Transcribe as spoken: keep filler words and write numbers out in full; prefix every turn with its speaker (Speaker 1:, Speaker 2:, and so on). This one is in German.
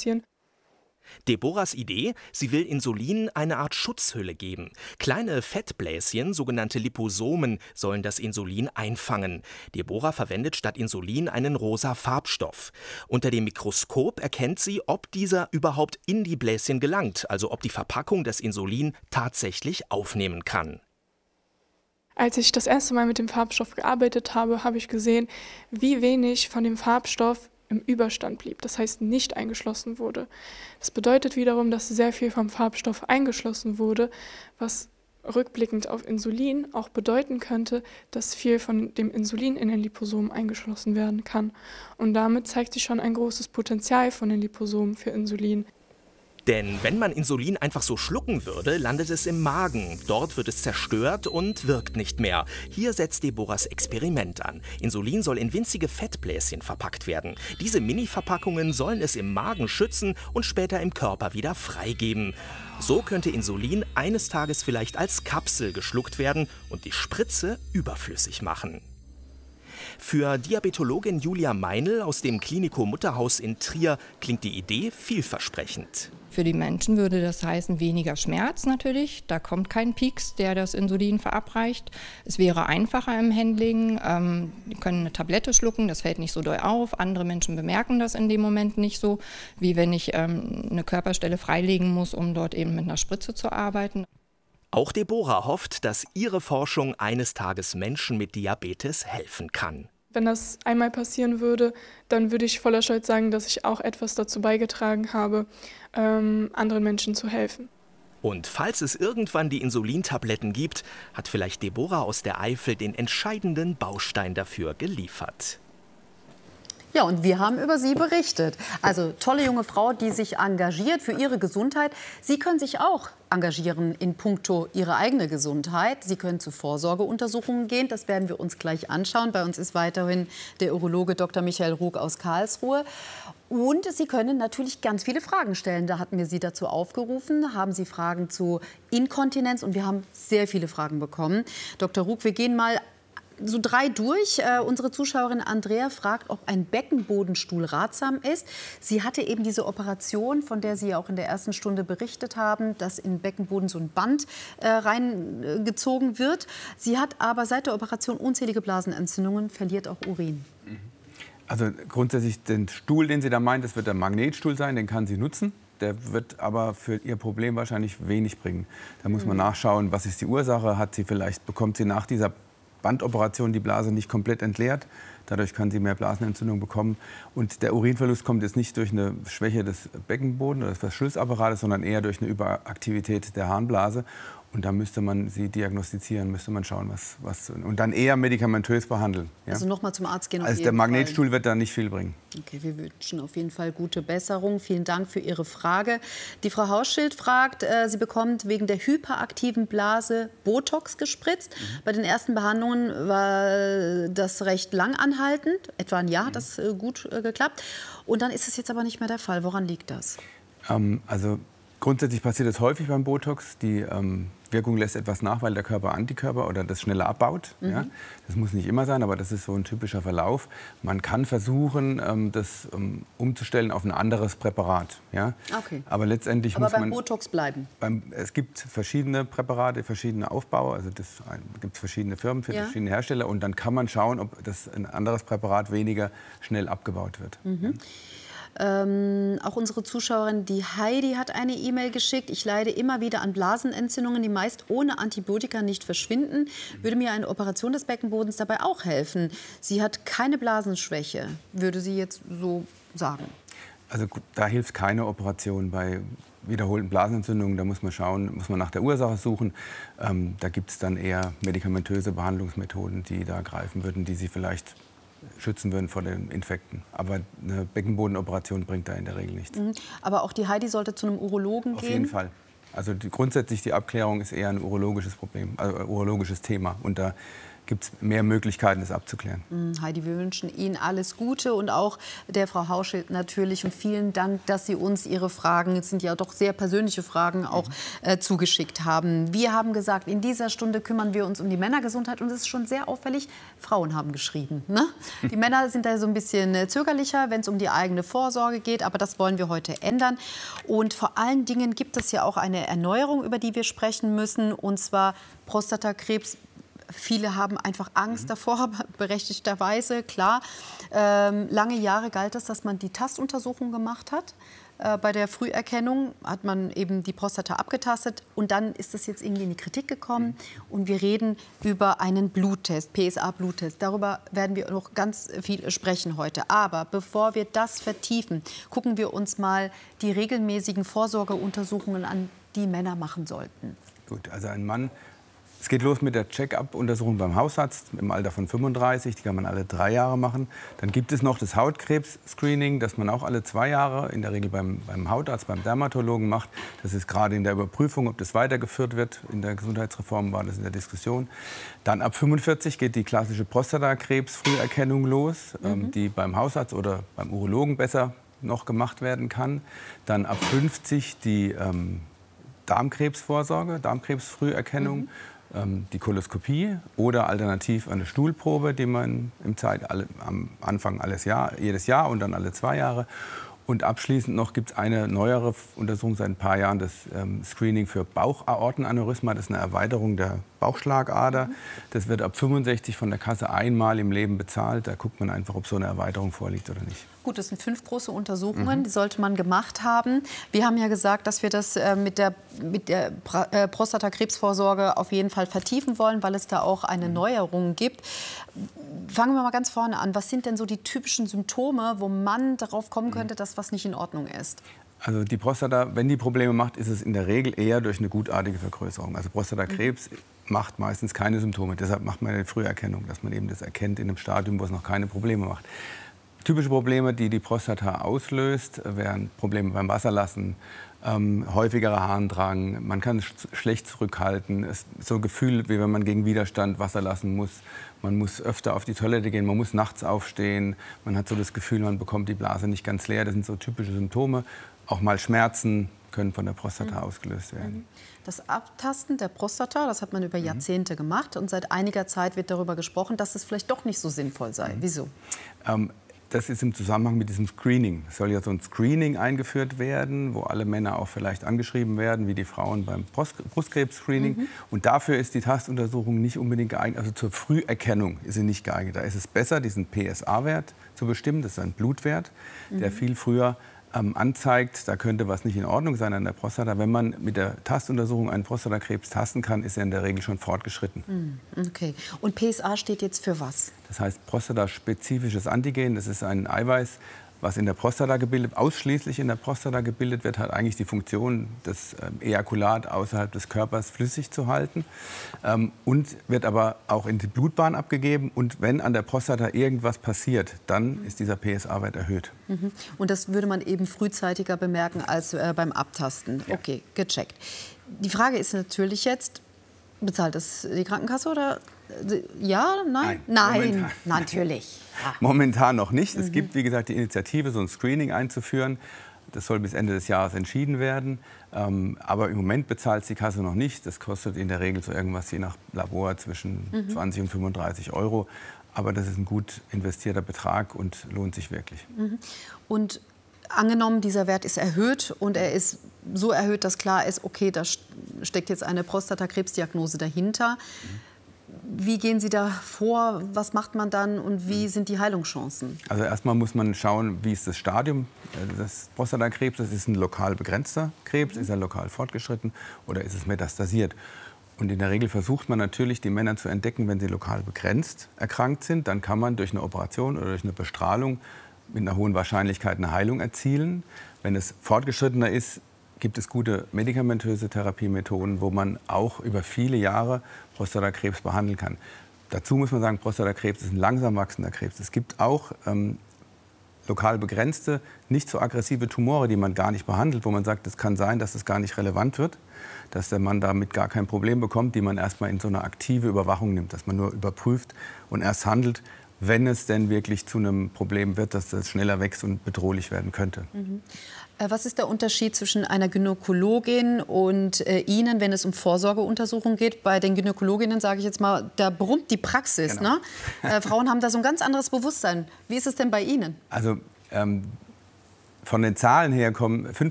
Speaker 1: produzieren.
Speaker 2: Deborahs Idee, sie will Insulin eine Art Schutzhülle geben. Kleine Fettbläschen, sogenannte Liposomen, sollen das Insulin einfangen. Deborah verwendet statt Insulin einen rosa Farbstoff. Unter dem Mikroskop erkennt sie, ob dieser überhaupt in die Bläschen gelangt, also ob die Verpackung das Insulin tatsächlich aufnehmen kann.
Speaker 1: Als ich das erste Mal mit dem Farbstoff gearbeitet habe, habe ich gesehen, wie wenig von dem Farbstoff im Überstand blieb, das heißt nicht eingeschlossen wurde. Das bedeutet wiederum, dass sehr viel vom Farbstoff eingeschlossen wurde, was rückblickend auf Insulin auch bedeuten könnte, dass viel von dem Insulin in den Liposomen eingeschlossen werden kann. Und damit zeigt sich schon ein großes Potenzial von den Liposomen für Insulin.
Speaker 2: Denn wenn man Insulin einfach so schlucken würde, landet es im Magen. Dort wird es zerstört und wirkt nicht mehr. Hier setzt Deborahs Experiment an. Insulin soll in winzige Fettbläschen verpackt werden. Diese Mini-Verpackungen sollen es im Magen schützen und später im Körper wieder freigeben. So könnte Insulin eines Tages vielleicht als Kapsel geschluckt werden und die Spritze überflüssig machen. Für Diabetologin Julia Meinl aus dem Klinikum Mutterhaus in Trier klingt die Idee vielversprechend.
Speaker 3: Für die Menschen würde das heißen weniger Schmerz natürlich. Da kommt kein Pieks, der das Insulin verabreicht. Es wäre einfacher im Handling. Ähm, die können eine Tablette schlucken, das fällt nicht so doll auf. Andere Menschen bemerken das in dem Moment nicht so, wie wenn ich ähm, eine Körperstelle freilegen muss, um dort eben mit einer Spritze zu arbeiten.
Speaker 2: Auch Deborah hofft, dass ihre Forschung eines Tages Menschen mit Diabetes helfen kann.
Speaker 1: Wenn das einmal passieren würde, dann würde ich voller Stolz sagen, dass ich auch etwas dazu beigetragen habe, ähm, anderen Menschen zu helfen.
Speaker 2: Und falls es irgendwann die Insulintabletten gibt, hat vielleicht Deborah aus der Eifel den entscheidenden Baustein dafür geliefert.
Speaker 4: Ja, und wir haben über Sie berichtet. Also tolle junge Frau, die sich engagiert für ihre Gesundheit. Sie können sich auch engagieren in puncto Ihre eigene Gesundheit. Sie können zu Vorsorgeuntersuchungen gehen. Das werden wir uns gleich anschauen. Bei uns ist weiterhin der Urologe Doktor Michael Rug aus Karlsruhe. Und Sie können natürlich ganz viele Fragen stellen. Da hatten wir Sie dazu aufgerufen. Haben Sie Fragen zu Inkontinenz? Und wir haben sehr viele Fragen bekommen. Doktor Rug, wir gehen mal so drei durch. Äh, unsere Zuschauerin Andrea fragt, ob ein Beckenbodenstuhl ratsam ist. Sie hatte eben diese Operation, von der Sie ja auch in der ersten Stunde berichtet haben, dass in den Beckenboden so ein Band äh, reingezogen wird. Sie hat aber seit der Operation unzählige Blasenentzündungen, verliert auch Urin.
Speaker 5: Also grundsätzlich den Stuhl, den sie da meint, das wird der Magnetstuhl sein, den kann sie nutzen. Der wird aber für ihr Problem wahrscheinlich wenig bringen. Da muss man nachschauen, was ist die Ursache. Hat sie vielleicht, bekommt sie nach dieser Bandoperation die Blase nicht komplett entleert. Dadurch kann sie mehr Blasenentzündung bekommen. Und der Urinverlust kommt jetzt nicht durch eine Schwäche des Beckenbodens oder des Verschlussapparates, sondern eher durch eine Überaktivität der Harnblase. Und da müsste man sie diagnostizieren, müsste man schauen, was, was und dann eher medikamentös behandeln. Ja?
Speaker 4: Also noch mal zum Arzt gehen auf
Speaker 5: Also
Speaker 4: jeden
Speaker 5: der Magnetstuhl
Speaker 4: Fall.
Speaker 5: wird da nicht viel bringen.
Speaker 4: Okay, wir wünschen auf jeden Fall gute Besserung. Vielen Dank für Ihre Frage. Die Frau Hausschild fragt, äh, sie bekommt wegen der hyperaktiven Blase Botox gespritzt. Mhm. Bei den ersten Behandlungen war das recht lang anhaltend. Etwa ein Jahr hat das äh, gut äh, geklappt. Und dann ist es jetzt aber nicht mehr der Fall. Woran liegt das?
Speaker 5: Ähm, also grundsätzlich passiert es häufig beim Botox. Die ähm, Wirkung lässt etwas nach, weil der Körper Antikörper oder das schneller abbaut. Mhm. Ja? Das muss nicht immer sein, aber das ist so ein typischer Verlauf. Man kann versuchen, ähm, das ähm, umzustellen auf ein anderes Präparat. Ja?
Speaker 4: Okay.
Speaker 5: Aber letztendlich
Speaker 4: aber
Speaker 5: muss
Speaker 4: beim
Speaker 5: man
Speaker 4: Botox bleiben?
Speaker 5: Beim, es gibt verschiedene Präparate, verschiedene Aufbauer. Also das gibt verschiedene Firmen für ja. verschiedene Hersteller. Und dann kann man schauen, ob das ein anderes Präparat weniger schnell abgebaut wird.
Speaker 4: Mhm. Ja. Ähm, auch unsere Zuschauerin, die Heidi, hat eine E-Mail geschickt. Ich leide immer wieder an Blasenentzündungen, die meist ohne Antibiotika nicht verschwinden. Würde mir eine Operation des Beckenbodens dabei auch helfen? Sie hat keine Blasenschwäche, würde sie jetzt so sagen.
Speaker 5: Also da hilft keine Operation bei wiederholten Blasenentzündungen. Da muss man schauen, muss man nach der Ursache suchen. Ähm, da gibt es dann eher medikamentöse Behandlungsmethoden, die da greifen würden, die sie vielleicht schützen würden vor den Infekten. Aber eine Beckenbodenoperation bringt da in der Regel nichts.
Speaker 4: Mhm. Aber auch die Heidi sollte zu einem Urologen
Speaker 5: Auf
Speaker 4: gehen?
Speaker 5: Auf jeden Fall. Also die, grundsätzlich die Abklärung ist eher ein urologisches Problem, also ein urologisches Thema. Und da gibt es mehr Möglichkeiten, das abzuklären.
Speaker 4: Heidi, wir wünschen Ihnen alles Gute und auch der Frau Hauschild natürlich. Und vielen Dank, dass Sie uns Ihre Fragen, es sind ja doch sehr persönliche Fragen, auch äh, zugeschickt haben. Wir haben gesagt, in dieser Stunde kümmern wir uns um die Männergesundheit. Und es ist schon sehr auffällig, Frauen haben geschrieben. Ne? Die Männer sind da so ein bisschen zögerlicher, wenn es um die eigene Vorsorge geht. Aber das wollen wir heute ändern. Und vor allen Dingen gibt es ja auch eine Erneuerung, über die wir sprechen müssen. Und zwar Prostatakrebs. Viele haben einfach Angst davor, berechtigterweise, klar. Ähm, lange Jahre galt es, dass man die Tastuntersuchung gemacht hat. Äh, bei der Früherkennung hat man eben die Prostata abgetastet. Und dann ist es jetzt irgendwie in die Kritik gekommen. Und wir reden über einen Bluttest, P S A-Bluttest. Darüber werden wir noch ganz viel sprechen heute. Aber bevor wir das vertiefen, gucken wir uns mal die regelmäßigen Vorsorgeuntersuchungen an, die Männer machen sollten.
Speaker 5: Gut, also ein Mann... Es geht los mit der Check-up-Untersuchung beim Hausarzt im Alter von fünfunddreißig. Die kann man alle drei Jahre machen. Dann gibt es noch das Hautkrebs-Screening, das man auch alle zwei Jahre, in der Regel beim, beim Hautarzt, beim Dermatologen macht. Das ist gerade in der Überprüfung, ob das weitergeführt wird. In der Gesundheitsreform war das in der Diskussion. Dann ab fünfundvierzig geht die klassische Prostatakrebs-Früherkennung los, mhm. ähm, die beim Hausarzt oder beim Urologen besser noch gemacht werden kann. Dann ab fünfzig die ähm, Darmkrebsvorsorge, Darmkrebsfrüherkennung. Mhm. Die Koloskopie oder alternativ eine Stuhlprobe, die man im Zeit alle, am Anfang alles Jahr, jedes Jahr und dann alle zwei Jahre. Und abschließend noch gibt es eine neuere Untersuchung seit ein paar Jahren, das ähm, Screening für Bauchaortenaneurysma. Das ist eine Erweiterung der Bauchschlagader. Das wird ab fünfundsechzig von der Kasse einmal im Leben bezahlt. Da guckt man einfach, ob so eine Erweiterung vorliegt oder nicht.
Speaker 4: Gut, das sind fünf große Untersuchungen, mhm. die sollte man gemacht haben. Wir haben ja gesagt, dass wir das äh, mit der, mit der äh, Prostatakrebsvorsorge auf jeden Fall vertiefen wollen, weil es da auch eine Neuerung gibt. Fangen wir mal ganz vorne an. Was sind denn so die typischen Symptome, wo man darauf kommen könnte, dass was nicht in Ordnung ist?
Speaker 5: Also die Prostata, wenn die Probleme macht, ist es in der Regel eher durch eine gutartige Vergrößerung. Also Prostatakrebs mhm. macht meistens keine Symptome. Deshalb macht man eine Früherkennung, dass man eben das erkennt in einem Stadium, wo es noch keine Probleme macht. Typische Probleme, die die Prostata auslöst, wären Probleme beim Wasserlassen, ähm, häufigerer Harndrang, man kann sch schlecht zurückhalten, es ist so ein Gefühl, wie wenn man gegen Widerstand Wasser lassen muss. Man muss öfter auf die Toilette gehen, man muss nachts aufstehen, man hat so das Gefühl, man bekommt die Blase nicht ganz leer. Das sind so typische Symptome. Auch mal Schmerzen können von der Prostata mhm. ausgelöst werden.
Speaker 4: Das Abtasten der Prostata, das hat man über Jahrzehnte mhm. gemacht. Und seit einiger Zeit wird darüber gesprochen, dass es vielleicht doch nicht so sinnvoll sei. Mhm. Wieso?
Speaker 5: Ähm, Das ist im Zusammenhang mit diesem Screening. Es soll ja so ein Screening eingeführt werden, wo alle Männer auch vielleicht angeschrieben werden, wie die Frauen beim Brustkrebs-Screening. Mhm. Und dafür ist die Tastuntersuchung nicht unbedingt geeignet. Also zur Früherkennung ist sie nicht geeignet. Da ist es besser, diesen P S A-Wert zu bestimmen. Das ist ein Blutwert, mhm. der viel früher ähm, anzeigt, da könnte was nicht in Ordnung sein an der Prostata. Wenn man mit der Tastuntersuchung einen Prostatakrebs tasten kann, ist er in der Regel schon fortgeschritten.
Speaker 4: Okay. Und P S A steht jetzt für was?
Speaker 5: Das heißt prostataspezifisches Antigen. Das ist ein Eiweiß, was in der Prostata gebildet, ausschließlich in der Prostata gebildet wird, hat eigentlich die Funktion, das Ejakulat außerhalb des Körpers flüssig zu halten ähm, und wird aber auch in die Blutbahn abgegeben. Und wenn an der Prostata irgendwas passiert, dann ist dieser P S A-Wert erhöht.
Speaker 4: Mhm. Und das würde man eben frühzeitiger bemerken als äh, beim Abtasten. Ja. Okay, gecheckt. Die Frage ist natürlich jetzt, bezahlt das die Krankenkasse oder ja, nein?
Speaker 5: Nein,
Speaker 4: nein
Speaker 5: momentan.
Speaker 4: Natürlich. Ja.
Speaker 5: Momentan noch nicht. Es
Speaker 4: Mhm.
Speaker 5: gibt, wie gesagt, die Initiative, so ein Screening einzuführen. Das soll bis Ende des Jahres entschieden werden. Ähm, aber im Moment bezahlt die Kasse noch nicht. Das kostet in der Regel so irgendwas je nach Labor zwischen mhm. zwanzig und fünfunddreißig Euro. Aber das ist ein gut investierter Betrag und lohnt sich wirklich.
Speaker 4: Mhm. Und angenommen, dieser Wert ist erhöht und er ist so erhöht, dass klar ist, okay, da steckt jetzt eine Prostatakrebsdiagnose dahinter. Mhm. Wie gehen Sie da vor? Was macht man dann und wie sind die Heilungschancen?
Speaker 5: Also erstmal muss man schauen, wie ist das Stadium des Prostatakrebs. Das ist ein lokal begrenzter Krebs, ist er lokal fortgeschritten oder ist es metastasiert? Und in der Regel versucht man natürlich, die Männer zu entdecken, wenn sie lokal begrenzt erkrankt sind. Dann kann man durch eine Operation oder durch eine Bestrahlung mit einer hohen Wahrscheinlichkeit eine Heilung erzielen. Wenn es fortgeschrittener ist, gibt es gute medikamentöse Therapiemethoden, wo man auch über viele Jahre Prostatakrebs behandeln kann. Dazu muss man sagen, Prostatakrebs ist ein langsam wachsender Krebs. Es gibt auch ähm, lokal begrenzte, nicht so aggressive Tumore, die man gar nicht behandelt, wo man sagt, es kann sein, dass es gar nicht relevant wird, dass der Mann damit gar kein Problem bekommt, die man erstmal in so eine aktive Überwachung nimmt, dass man nur überprüft und erst handelt, wenn es denn wirklich zu einem Problem wird, dass das schneller wächst und bedrohlich werden könnte.
Speaker 4: Mhm. Was ist der Unterschied zwischen einer Gynäkologin und äh, Ihnen, wenn es um Vorsorgeuntersuchungen geht? Bei den Gynäkologinnen, sage ich jetzt mal, da brummt die Praxis.
Speaker 5: Genau.
Speaker 4: Ne? Äh, Frauen haben da so ein ganz anderes Bewusstsein. Wie ist es denn bei Ihnen?
Speaker 5: Also ähm, von den Zahlen her kommen